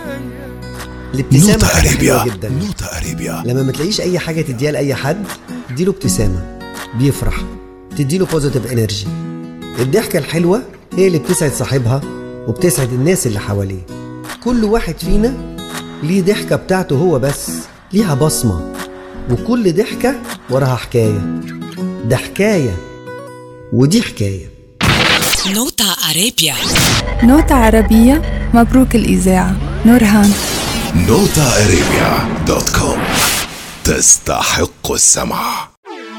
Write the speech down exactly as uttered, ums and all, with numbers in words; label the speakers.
Speaker 1: الابتسامة حاجة حلوة
Speaker 2: أريبيا.
Speaker 1: جدا.
Speaker 2: نوتة أريبيا.
Speaker 1: لما ما تلاقيش اي حاجة تديها لأي حد، تديله ابتسامة بيفرح، تديله بوزيتيف انرجي. الضحكة الحلوة هي اللي بتسعد صاحبها وبتسعد الناس اللي حواليه. كل واحد فينا ليه ضحكة بتاعته هو بس، ليها بصمة، وكل ضحكة وراها حكاية. ده حكاية ودي حكاية.
Speaker 3: نوتة أريبيا.
Speaker 4: نوتة عربية. مبروك الإذاعة. نورهان.
Speaker 2: نوتة أريبيا دوت كوم. تستحق السمع.